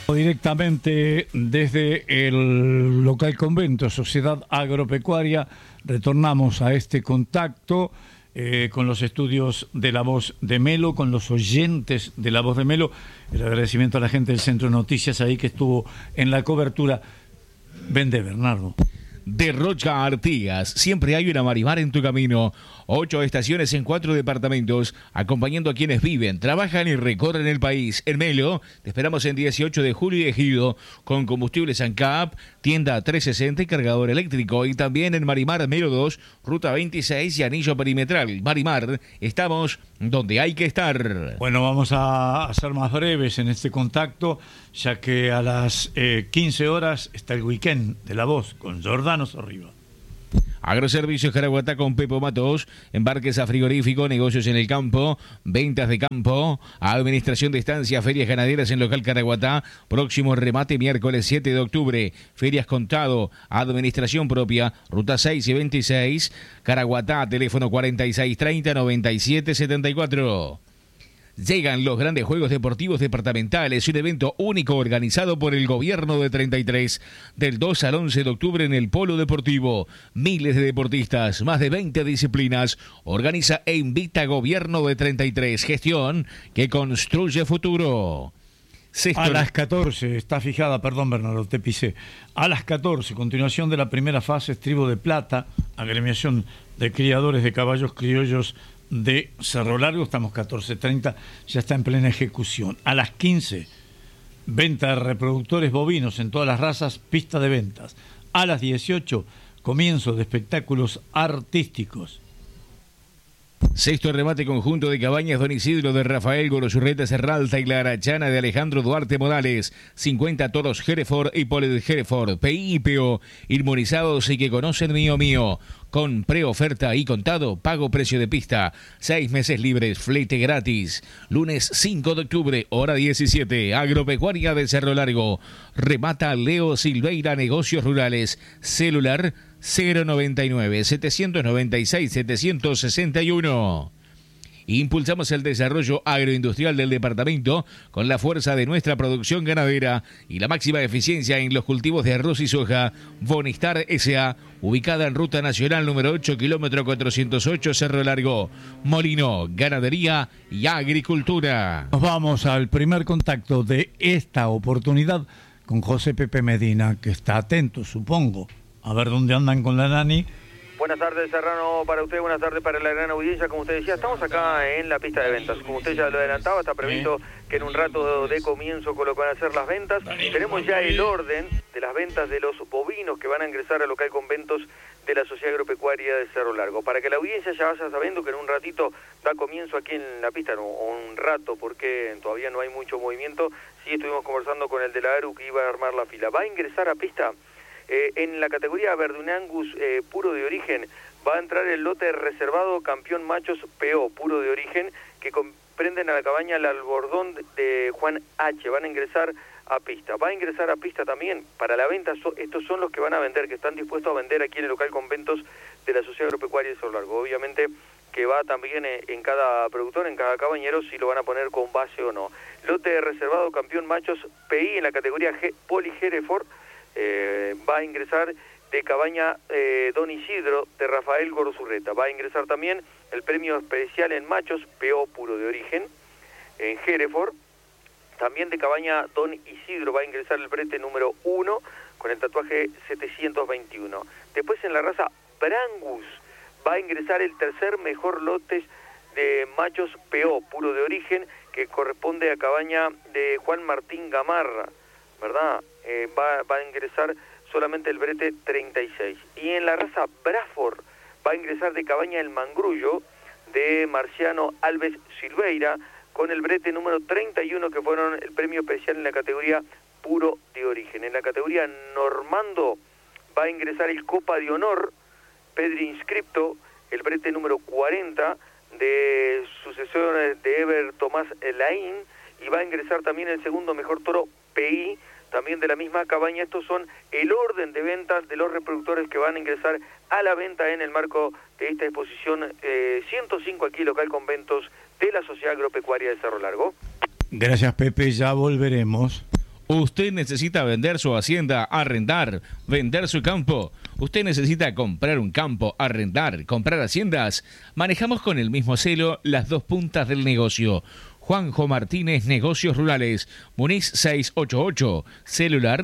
Directamente desde el local convento Sociedad Agropecuaria retornamos a este contacto con los estudios de La Voz de Melo, con los oyentes de La Voz de Melo. El agradecimiento a la gente del Centro de Noticias ahí que estuvo en la cobertura. Vende, Bernardo. De Rocha a Artigas, siempre hay una Marimar en tu camino. 8 estaciones en 4 departamentos, acompañando a quienes viven, trabajan y recorren el país. En Melo, te esperamos en 18 de julio y Ejido, con combustibles ANCAP, tienda 360 y cargador eléctrico. Y también en Marimar Melo 2, ruta 26 y anillo perimetral. Marimar, estamos donde hay que estar. Bueno, vamos a ser más breves en este contacto, ya que a las 15 horas está el weekend de La Voz con Jordano Sorriba. Agroservicios Caraguatá con Pepo Matos, embarques a frigorífico, negocios en el campo, ventas de campo, administración de estancias, ferias ganaderas en local Caraguatá, próximo remate miércoles 7 de octubre, ferias contado, administración propia, ruta 6 y 26, Caraguatá, teléfono 4630-9774. Llegan los grandes Juegos Deportivos Departamentales, un evento único organizado por el Gobierno de 33, del 2 al 11 de octubre en el Polo Deportivo. Miles de deportistas, más de 20 disciplinas, organiza e invita Gobierno de 33, gestión que construye futuro. A las 14, está fijada, perdón Bernardo, te pisé. A las 14, continuación de la primera fase, Estribo de Plata, agremiación de criadores de caballos criollos de Cerro Largo, estamos 14:30, ya está en plena ejecución. A las 15, venta de reproductores bovinos en todas las razas, pista de ventas. A las 18, comienzo de espectáculos artísticos. Sexto remate conjunto de Cabañas Don Isidro de Rafael Gorosurreta Serralta y la Arachana de Alejandro Duarte Morales. 50 toros Hereford y Polet Hereford, PI y PO, inmunizados y que conocen Mío. Con preoferta y contado, pago precio de pista. 6 meses libres, flete gratis. Lunes 5 de octubre, hora 17, Agropecuaria de Cerro Largo. Remata Leo Silveira Negocios Rurales. Celular 099-796-761. Impulsamos el desarrollo agroindustrial del departamento con la fuerza de nuestra producción ganadera y la máxima eficiencia en los cultivos de arroz y soja. Bonistar S.A., ubicada en Ruta Nacional número 8, kilómetro 408, Cerro Largo. Molino, ganadería y agricultura. Nos vamos al primer contacto de esta oportunidad con José Pepe Medina, que está atento, supongo, a ver dónde andan con la Nani. Buenas tardes, Serrano, para usted, buenas tardes para la gran audiencia. Como usted decía, estamos acá en la pista de ventas. Como usted ya lo adelantaba, está previsto que en un rato de comienzo con lo que van a ser las ventas. Tenemos ya el orden de las ventas de los bovinos que van a ingresar al local conventos de la Sociedad Agropecuaria de Cerro Largo. Para que la audiencia ya vaya sabiendo que en un ratito da comienzo aquí en la pista, no, un rato, porque todavía no hay mucho movimiento. Sí, estuvimos conversando con el de la ARU que iba a armar la fila. Va a ingresar a pista. En la categoría Verdunangus puro de origen va a entrar el lote reservado campeón machos PO puro de origen que comprenden a la cabaña El Albordón de Juan H. Van a ingresar a pista. Va a ingresar a pista también para la venta. Estos son los que van a vender, que están dispuestos a vender aquí en el local conventos de la Sociedad Agropecuaria de Cerro Largo. Obviamente que va también en cada productor, en cada cabañero, si lo van a poner con base o no. Lote reservado campeón machos PI en la categoría Poli Hereford. Va a ingresar de cabaña Don Isidro de Rafael Gorosurreta. Va a ingresar también el premio especial en machos PO puro de origen en Hereford. También de cabaña Don Isidro va a ingresar el brete número 1 con el tatuaje 721. Después en la raza Brangus va a ingresar el tercer mejor lote de machos PO puro de origen que corresponde a cabaña de Juan Martín Gamarra, ¿verdad? Va a ingresar solamente el brete 36. Y en la raza Braford va a ingresar de cabaña El Mangrullo de Marciano Alves Silveira con el brete número 31 que fueron el premio especial en la categoría puro de origen. En la categoría Normando va a ingresar el Copa de Honor Pedri Inscripto, el brete número 40 de sucesores de Eber Tomás Laín, y va a ingresar también el segundo mejor toro PI también de la misma cabaña. Estos son el orden de ventas de los reproductores que van a ingresar a la venta en el marco de esta exposición 105 aquí local conventos de la Sociedad Agropecuaria de Cerro Largo. Gracias, Pepe, ya volveremos. Usted necesita vender su hacienda, arrendar, vender su campo. Usted necesita comprar un campo, arrendar, comprar haciendas. Manejamos con el mismo celo las dos puntas del negocio. Juanjo Martínez, Negocios Rurales, Muniz 688, celular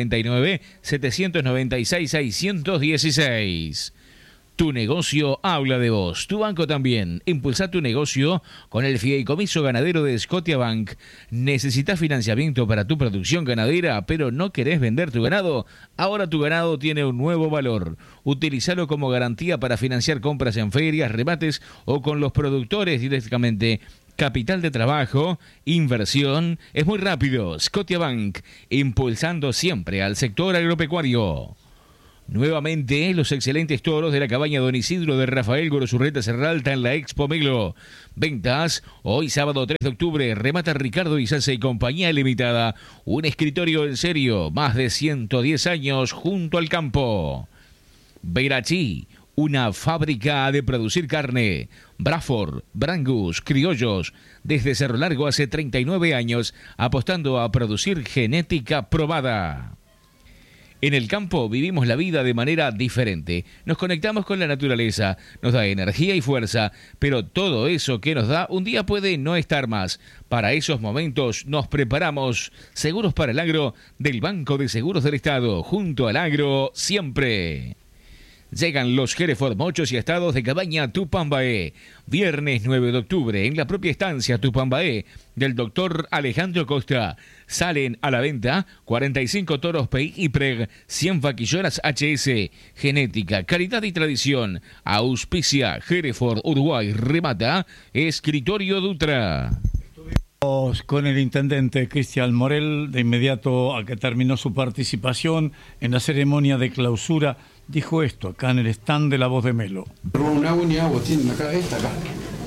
099-796-616. Tu negocio habla de vos, tu banco también. Impulsa tu negocio con el Fideicomiso Ganadero de Scotiabank. ¿Necesitas financiamiento para tu producción ganadera, pero no querés vender tu ganado? Ahora tu ganado tiene un nuevo valor. Utilízalo como garantía para financiar compras en ferias, remates o con los productores directamente. Capital de trabajo, inversión, es muy rápido. Scotiabank, impulsando siempre al sector agropecuario. Nuevamente, los excelentes toros de la cabaña Don Isidro de Rafael Gorosurreta Serralta en la Expo Melo. Ventas, hoy sábado 3 de octubre, remata Ricardo Izaza y compañía limitada. Un escritorio en serio, más de 110 años junto al campo. Verachí, una fábrica de producir carne. Braford, Brangus, criollos, desde Cerro Largo hace 39 años, apostando a producir genética probada. En el campo vivimos la vida de manera diferente. Nos conectamos con la naturaleza, nos da energía y fuerza, pero todo eso que nos da un día puede no estar más. Para esos momentos nos preparamos. Seguros para el Agro del Banco de Seguros del Estado, junto al agro siempre. Llegan los Hereford Mochos y Astados de Cabaña Tupambaé. Viernes 9 de octubre, en la propia estancia Tupambaé del doctor Alejandro Costa. Salen a la venta 45 toros PI y PREG, 100 vaquillonas HS. Genética, calidad y tradición. Auspicia Hereford Uruguay. Remata Escritorio Dutra. Con el intendente Cristian Morel, de inmediato a que terminó su participación en la ceremonia de clausura, dijo esto acá en el stand de La Voz de Melo. Un agua ni agua tienen acá, esta acá.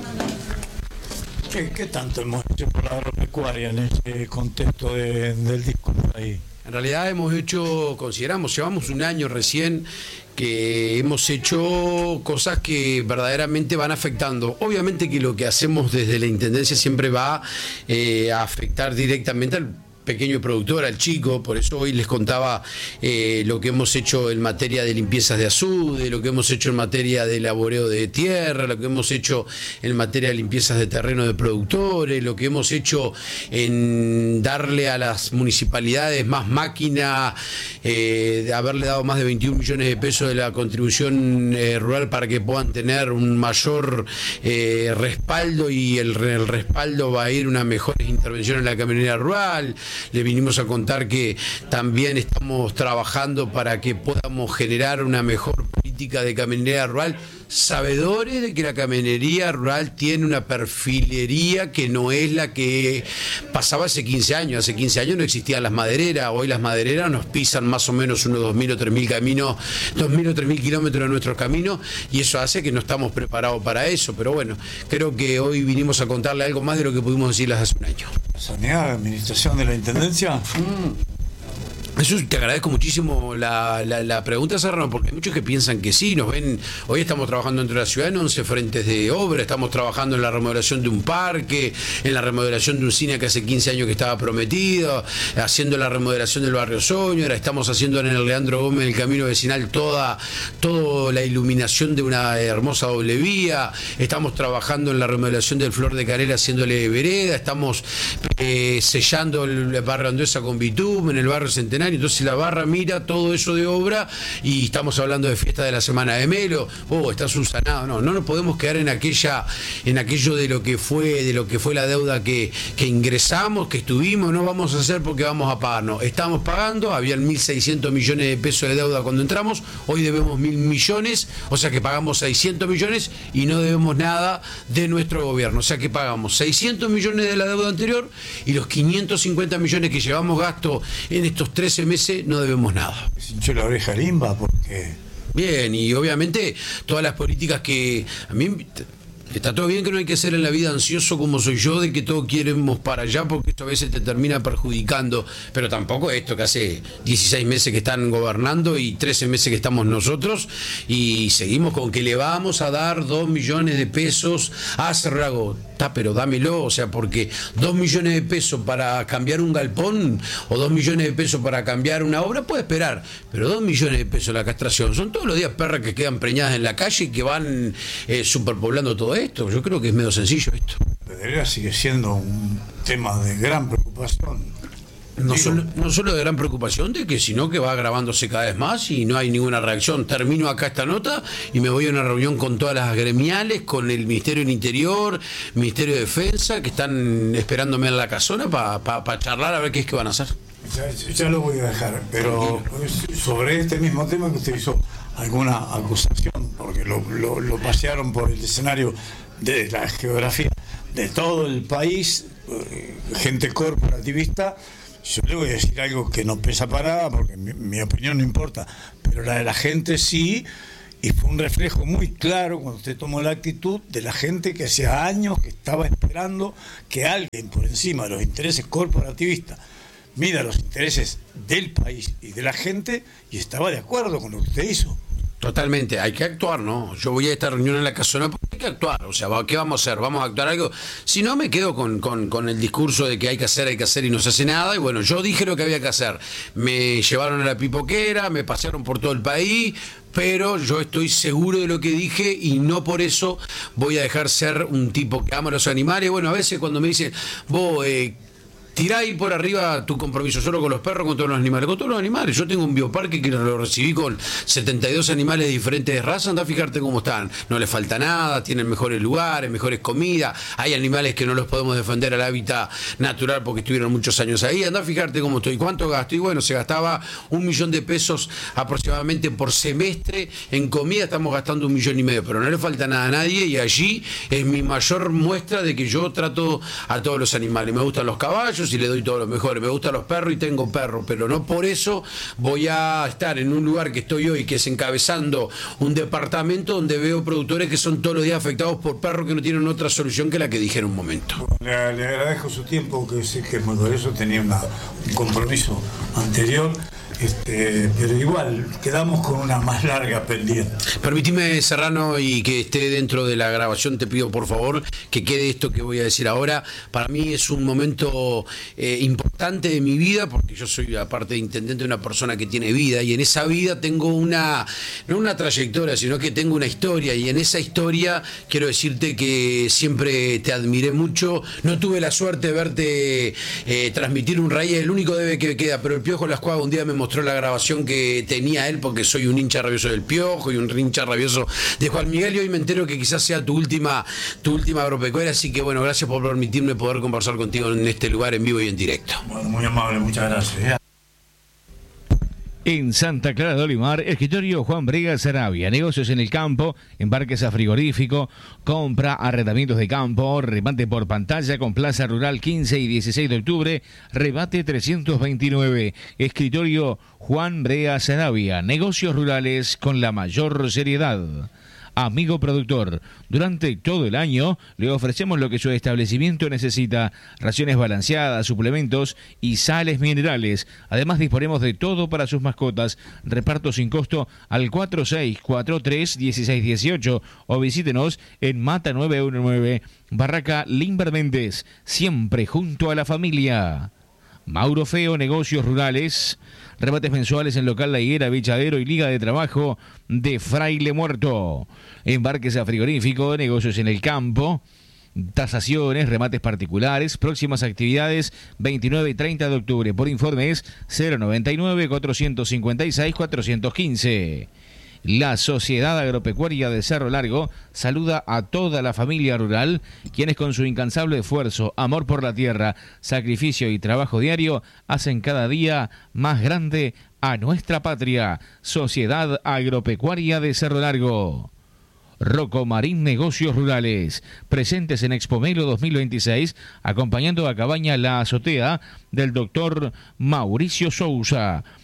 ¿Qué tanto hemos hecho por la agropecuaria en ese contexto del disco ahí? En realidad llevamos un año recién que hemos hecho cosas que verdaderamente van afectando. Obviamente que lo que hacemos desde la Intendencia siempre va a afectar directamente al pequeño productor, al chico. Por eso hoy les contaba lo que hemos hecho en materia de limpiezas de azude, lo que hemos hecho en materia de laboreo de tierra, lo que hemos hecho en materia de limpiezas de terreno de productores, lo que hemos hecho en darle a las municipalidades más máquina, de haberle dado más de 21 millones de pesos de la contribución rural para que puedan tener un mayor respaldo, y el respaldo va a ir una mejor intervención en la camionería rural. Le vinimos a contar que también estamos trabajando para que podamos generar una mejor política de camionería rural, sabedores de que la camionería rural tiene una perfilería que no es la que pasaba hace 15 años. Hace 15 años no existían las madereras. Hoy las madereras nos pisan más o menos unos 2.000 o 3.000 caminos, 2.000 o 3.000 kilómetros de nuestros caminos, y eso hace que no estamos preparados para eso. Pero bueno, creo que hoy vinimos a contarle algo más de lo que pudimos decirles hace un año. ¿Sanidad, administración de la Intendencia? Eso te agradezco muchísimo la pregunta, Serrano, porque hay muchos que piensan que sí, nos ven. Hoy estamos trabajando dentro de la ciudad en 11 frentes de obra, estamos trabajando en la remodelación de un parque, en la remodelación de un cine que hace 15 años que estaba prometido, haciendo la remodelación del barrio Soñora, estamos haciendo en el Leandro Gómez, el camino vecinal, toda la iluminación de una hermosa doble vía, estamos trabajando en la remodelación del Flor de Carela haciéndole vereda, estamos sellando el barrio Anduesa con bitumen, el barrio Centenario. Entonces la barra mira todo eso de obra, y estamos hablando de fiesta de la Semana de Melo. Está subsanado. No nos podemos quedar en aquello de lo que fue la deuda que ingresamos, que estuvimos. No vamos a hacer porque vamos a pagar. No, estamos pagando. Habían 1.600 millones de pesos de deuda cuando entramos. Hoy debemos 1.000 millones, o sea que pagamos 600 millones y no debemos nada de nuestro gobierno. O sea que pagamos 600 millones de la deuda anterior, y los 550 millones que llevamos gasto en estos 13 meses no debemos nada. Se hinchó la oreja Limba porque... Bien, y obviamente todas las políticas que a mí Está todo bien, que no hay que ser en la vida ansioso como soy yo, de que todos queremos para allá, porque esto a veces te termina perjudicando, pero tampoco esto que hace 16 meses que están gobernando y 13 meses que estamos nosotros, y seguimos con que le vamos a dar 2 millones de pesos a Cerro Largo. Pero dámelo, o sea, porque 2 millones de pesos para cambiar un galpón o 2 millones de pesos para cambiar una obra puede esperar, pero 2 millones de pesos la castración, son todos los días perras que quedan preñadas en la calle y que van superpoblando todo esto. Yo creo que es medio sencillo esto. Pedrera sigue siendo un tema de gran preocupación. No solo de gran preocupación, de que sino que va agravándose cada vez más y no hay ninguna reacción. Termino acá esta nota y me voy a una reunión con todas las gremiales, con el Ministerio del Interior, Ministerio de Defensa, que están esperándome en la casona para charlar a ver qué es que van a hacer. Ya lo voy a dejar, pero sobre este mismo tema que usted hizo alguna acusación, porque lo pasearon por el escenario de la geografía de todo el país, gente corporativista. Yo le voy a decir algo que no pesa para nada, porque mi opinión no importa, pero la de la gente sí, y fue un reflejo muy claro cuando usted tomó la actitud de la gente que hacía años que estaba esperando que alguien por encima de los intereses corporativistas mida los intereses del país y de la gente, y estaba de acuerdo con lo que usted hizo. Totalmente, hay que actuar, ¿no? Yo voy a esta reunión en la casona porque hay que actuar, o sea, ¿qué vamos a hacer? ¿Vamos a actuar algo? Si no, me quedo con el discurso de que hay que hacer y no se hace nada, y bueno, yo dije lo que había que hacer. Me llevaron a la pipoquera, me pasearon por todo el país, pero yo estoy seguro de lo que dije y no por eso voy a dejar ser un tipo que ama a los animales. Bueno, a veces cuando me dicen, vos... tirá ahí por arriba tu compromiso solo con los perros, con todos los animales. Con todos los animales. Yo tengo un bioparque que lo recibí con 72 animales de diferentes razas. Anda a fijarte cómo están. No les falta nada, tienen mejores lugares, mejores comidas. Hay animales que no los podemos defender al hábitat natural porque estuvieron muchos años ahí. Anda a fijarte cómo estoy. ¿Cuánto gasto? Y bueno, se gastaba 1 millón de pesos aproximadamente por semestre en comida. Estamos gastando 1,5 millones, pero no le falta nada a nadie, y allí es mi mayor muestra de que yo trato a todos los animales. Me gustan los caballos y le doy todo lo mejor. Me gustan los perros y tengo perros, pero no por eso voy a estar en un lugar que estoy hoy, que es encabezando un departamento donde veo productores que son todos los días afectados por perros que no tienen otra solución que la que dije en un momento. Bueno, le agradezco su tiempo, que sé que por eso tenía un compromiso anterior. Pero igual, quedamos con una más larga pendiente. Permitime, Serrano, y que esté dentro de la grabación, te pido por favor que quede esto que voy a decir ahora. Para mí es un momento importante de mi vida, porque yo soy, aparte de intendente, una persona que tiene vida, y en esa vida tengo no una trayectoria, sino que tengo una historia, y en esa historia quiero decirte que siempre te admiré mucho. No tuve la suerte de verte transmitir un raíz, el único debe que queda, pero el Piojo Lascuaga un día me mostró la grabación que tenía él, porque soy un hincha rabioso del Piojo y un hincha rabioso de Juan Miguel, y hoy me entero que quizás sea tu última agropecuaria, así que bueno, gracias por permitirme poder conversar contigo en este lugar en vivo y en directo. Bueno, muy amable, muchas gracias. En Santa Clara de Olimar, escritorio Juan Brega Sarabia, negocios en el campo, embarques a frigorífico, compra, arrendamientos de campo, remate por pantalla con Plaza Rural 15 y 16 de octubre, rebate 329. Escritorio Juan Brega Sarabia, negocios rurales con la mayor seriedad. Amigo productor, durante todo el año le ofrecemos lo que su establecimiento necesita: raciones balanceadas, suplementos y sales minerales. Además disponemos de todo para sus mascotas. Reparto sin costo al 4643-1618 o visítenos en Mata 919, Barraca Limber Méndez, siempre junto a la familia. Mauro Feo, negocios rurales, rebates mensuales en local La Higuera, Bichadero y Liga de Trabajo de Fraile Muerto. Embarques a frigorífico, negocios en el campo, tasaciones, remates particulares. Próximas actividades 29 y 30 de octubre. Por informes 099-456-415. La Sociedad Agropecuaria de Cerro Largo saluda a toda la familia rural, quienes con su incansable esfuerzo, amor por la tierra, sacrificio y trabajo diario hacen cada día más grande a nuestra patria. Sociedad Agropecuaria de Cerro Largo. Rocco Marín Negocios Rurales, presentes en Expomelo 2026, acompañando a Cabaña La Azotea del doctor Mauricio Sousa.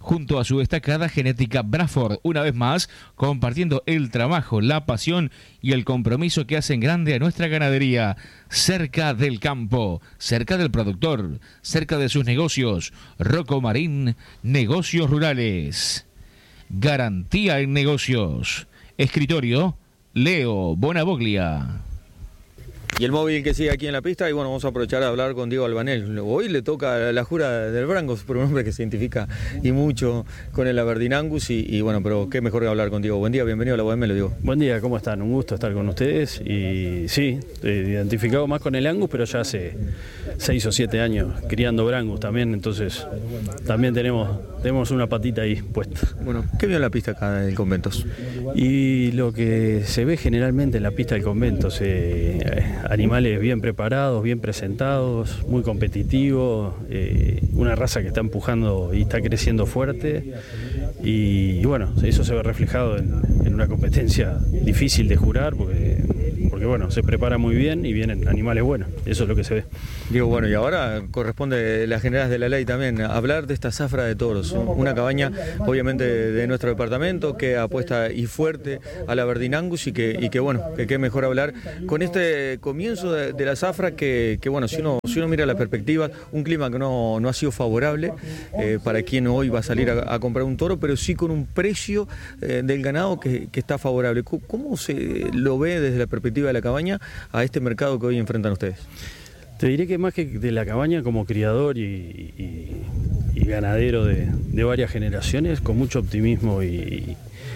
junto a su destacada genética Bradford, una vez más compartiendo el trabajo, la pasión y el compromiso que hacen grande a nuestra ganadería, cerca del campo, cerca del productor, cerca de sus negocios. Rocco Marín, negocios rurales. Garantía en negocios. Escritorio, Leo Bonavoglia. Y el móvil que sigue aquí en la pista, y bueno, vamos a aprovechar a hablar con Diego Albanel. Hoy le toca la jura del Brangus, por un hombre que se identifica y mucho con el Aberdeen Angus, y bueno, pero qué mejor que hablar con Diego. Buen día, bienvenido a la Bohemia, lo digo. Buen día, ¿cómo están? Un gusto estar con ustedes, y sí, identificado más con el Angus, pero ya hace 6 o 7 años criando Brangus también, entonces también tenemos una patita ahí puesta. Bueno, ¿qué vio en la pista acá del Conventos? Y lo que se ve generalmente en la pista del Conventos, animales bien preparados, bien presentados, muy competitivos, una raza que está empujando y está creciendo fuerte, y bueno, eso se ve reflejado en una competencia difícil de jurar, porque bueno, se prepara muy bien y vienen animales buenos, eso es lo que se ve. Digo, bueno, y ahora corresponde las generales de la ley también hablar de esta zafra de toros, una cabaña obviamente de nuestro departamento que apuesta y fuerte al Aberdeen Angus, y que bueno, que qué mejor hablar con este comienzo de la zafra que bueno, si uno mira las perspectivas, un clima que no ha sido favorable para quien hoy va a salir a comprar un toro, pero sí con un precio del ganado que está favorable. ¿Cómo se lo ve desde la perspectiva de la cabaña a este mercado que hoy enfrentan ustedes? Te diré que más que de la cabaña, como criador y ganadero de varias generaciones, con mucho optimismo y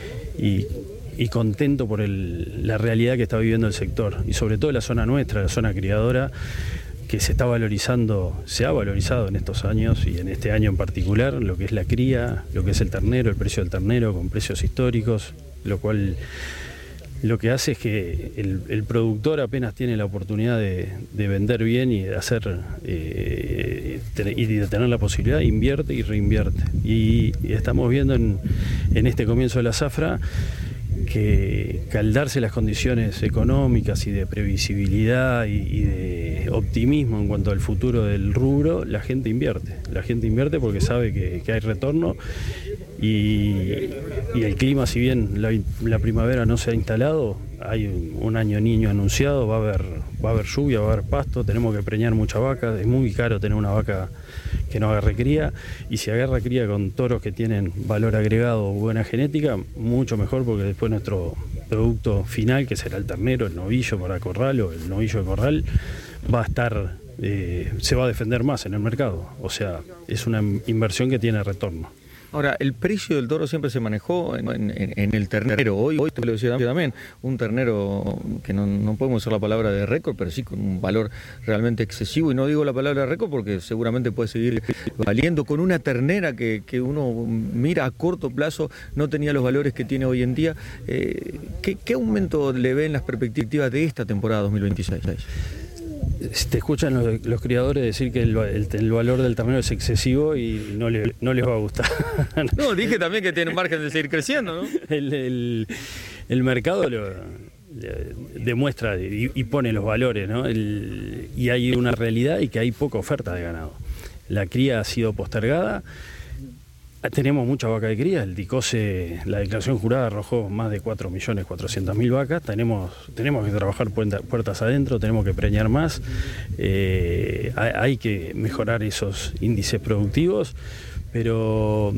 contento por la realidad que está viviendo el sector, y sobre todo la zona nuestra, la zona criadora, que se ha valorizado en estos años, y en este año en particular, lo que es la cría, lo que es el ternero, el precio del ternero con precios históricos, lo cual lo que hace es que el productor apenas tiene la oportunidad de vender bien y de hacer y de tener la posibilidad, invierte y reinvierte. Y estamos viendo en este comienzo de la zafra que al darse las condiciones económicas y de previsibilidad y de optimismo en cuanto al futuro del rubro, la gente invierte porque sabe que hay retorno, y el clima, si bien la primavera no se ha instalado, hay un año niño anunciado, va a haber lluvia, va a haber pasto, tenemos que preñar mucha vaca, es muy caro tener una vaca que no agarre cría, y si agarra cría con toros que tienen valor agregado o buena genética, mucho mejor, porque después nuestro producto final, que será el ternero, el novillo para corral o el novillo de corral, va a estar, se va a defender más en el mercado, o sea, es una inversión que tiene retorno. Ahora, el precio del toro siempre se manejó en el ternero. Hoy te lo decía también, un ternero que no podemos usar la palabra de récord, pero sí con un valor realmente excesivo. Y no digo la palabra de récord porque seguramente puede seguir valiendo, con una ternera que uno mira a corto plazo no tenía los valores que tiene hoy en día. ¿Qué aumento le ven las perspectivas de esta temporada 2026? Te escuchan los criadores decir que el valor del ternero es excesivo y no les va a gustar. No, dije también que tiene margen de seguir creciendo, ¿no? El mercado demuestra y pone los valores, ¿no? Y hay una realidad, y que hay poca oferta de ganado. La cría ha sido postergada. Tenemos mucha vaca de cría, el DICOSE, la declaración jurada arrojó más de 4.400.000 vacas, tenemos que trabajar puertas adentro, tenemos que preñar más, hay que mejorar esos índices productivos, pero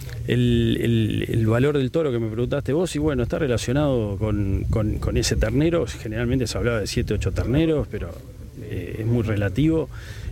el valor del toro que me preguntaste vos, y bueno, está relacionado con ese ternero. Generalmente se hablaba de 7, 8 terneros, pero es muy relativo.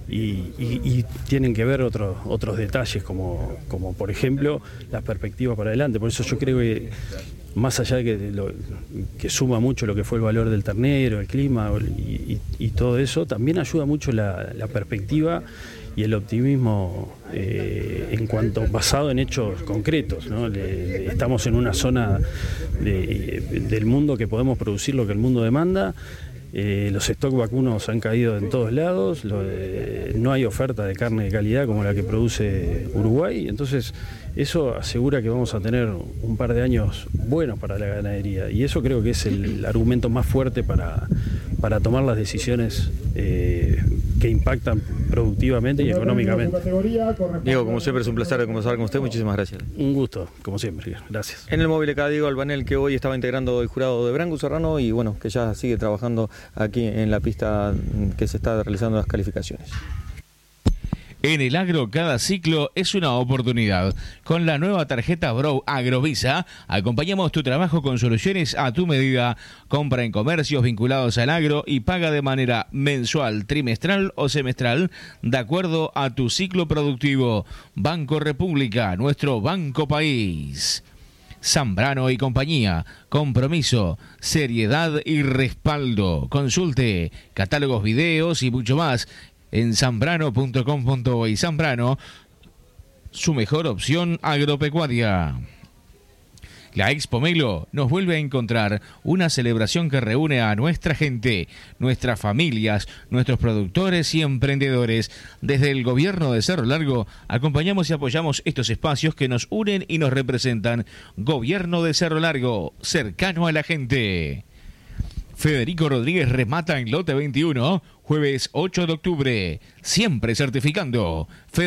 Y tienen que ver otros detalles, como por ejemplo las perspectivas para adelante. Por eso yo creo que, más allá de que suma mucho lo que fue el valor del ternero, el clima y todo eso, también ayuda mucho la perspectiva y el optimismo en cuanto basado en hechos concretos, ¿no? Estamos en una zona del mundo que podemos producir lo que el mundo demanda. Los stock vacunos han caído en todos lados, no hay oferta de carne de calidad como la que produce Uruguay, entonces eso asegura que vamos a tener un par de años buenos para la ganadería, y eso creo que es el argumento más fuerte para para tomar las decisiones que impactan productivamente y económicamente. Diego, como siempre es un placer conversar con usted, muchísimas gracias. Un gusto, como siempre, gracias. En el móvil acá Diego Albanel, que hoy estaba integrando el jurado de Brangus Serrano y bueno, que ya sigue trabajando aquí en la pista que se está realizando las calificaciones. En el agro, cada ciclo es una oportunidad. Con la nueva tarjeta Bro Agrovisa, acompañamos tu trabajo con soluciones a tu medida. Compra en comercios vinculados al agro y paga de manera mensual, trimestral o semestral, de acuerdo a tu ciclo productivo. Banco República, nuestro banco país. Zambrano y compañía, compromiso, seriedad y respaldo. Consulte catálogos, videos y mucho más en zambrano.com.uy. Zambrano, su mejor opción agropecuaria. La Expo Melo nos vuelve a encontrar, una celebración que reúne a nuestra gente, nuestras familias, nuestros productores y emprendedores. Desde el gobierno de Cerro Largo acompañamos y apoyamos estos espacios que nos unen y nos representan. Gobierno de Cerro Largo, cercano a la gente. Federico Rodríguez remata en lote 21, jueves 8 de octubre. Siempre certificando.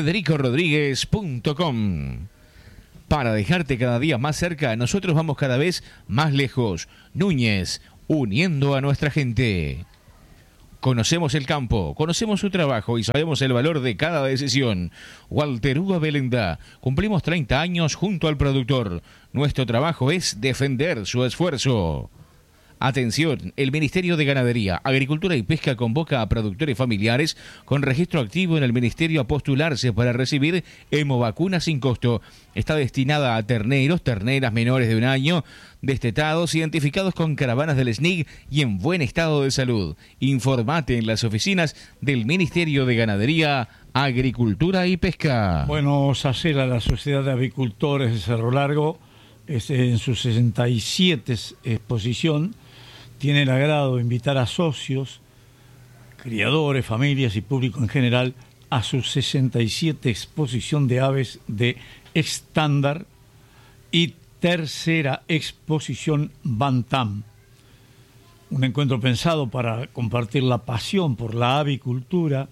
federicorodríguez.com. Para dejarte cada día más cerca, nosotros vamos cada vez más lejos. Núñez, uniendo a nuestra gente. Conocemos el campo, conocemos su trabajo y sabemos el valor de cada decisión. Walter Hugo Belenda, cumplimos 30 años junto al productor. Nuestro trabajo es defender su esfuerzo. Atención, el Ministerio de Ganadería, Agricultura y Pesca convoca a productores familiares con registro activo en el Ministerio a postularse para recibir hemovacuna sin costo. Está destinada a terneros, terneras menores de 1 año, destetados, identificados con caravanas del SNIG y en buen estado de salud. Informate en las oficinas del Ministerio de Ganadería, Agricultura y Pesca. Bueno, SACELA, la Sociedad de Avicultores de Cerro Largo, en su 67 exposición, tiene el agrado de invitar a socios, criadores, familias y público en general a su 67 exposición de aves de estándar y tercera exposición Bantam. Un encuentro pensado para compartir la pasión por la avicultura,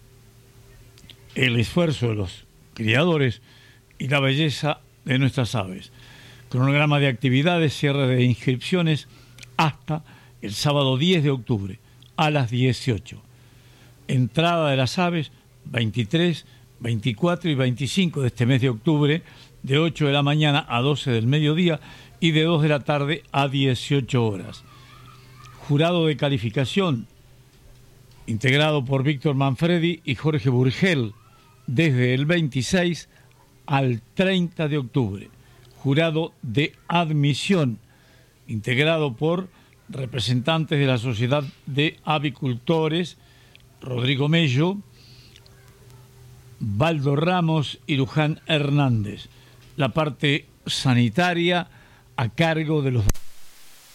el esfuerzo de los criadores y la belleza de nuestras aves. Cronograma de actividades, cierre de inscripciones hasta el sábado 10 de octubre a las 18. Entrada de las aves 23, 24 y 25 de este mes de octubre, de 8 de la mañana a 12 del mediodía y de 2 de la tarde a 18 horas. Jurado de calificación integrado por Víctor Manfredi y Jorge Burgel desde el 26 al 30 de octubre. Jurado de admisión integrado por representantes de la Sociedad de Avicultores, Rodrigo Mello, Baldo Ramos y Luján Hernández. La parte sanitaria a cargo de los